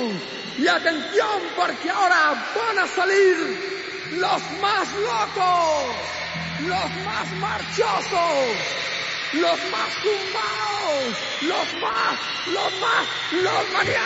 Y atención, porque ahora van a salir los más locos, los más marchosos, los más zumbaos, los maníacos.